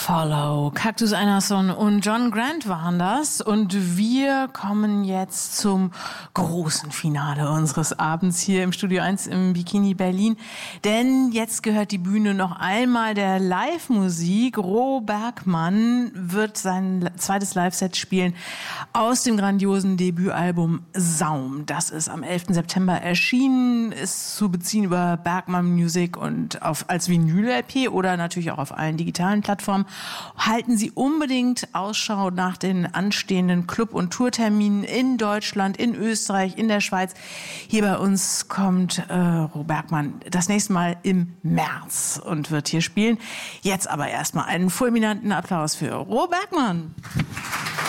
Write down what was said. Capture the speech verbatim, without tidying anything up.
Follow. Cactus Anderson und John Grant waren das. Und wir kommen jetzt zum großen Finale unseres Abends hier im Studio eins im Bikini Berlin. Denn jetzt gehört die Bühne noch einmal der Live-Musik. Ro Bergmann wird sein zweites Live-Set spielen aus dem grandiosen Debütalbum Saum. Das ist am elften September erschienen, ist zu beziehen über Bergmann Music und auf, als Vinyl-L P oder natürlich auch auf allen digitalen Plattformen. Halten Sie unbedingt Ausschau nach den anstehenden Club- und Tourterminen in Deutschland, in Österreich, in der Schweiz. Hier bei uns kommt äh, Ro Bergmann das nächste Mal im März und wird hier spielen. Jetzt aber erstmal einen fulminanten Applaus für Ro Bergmann.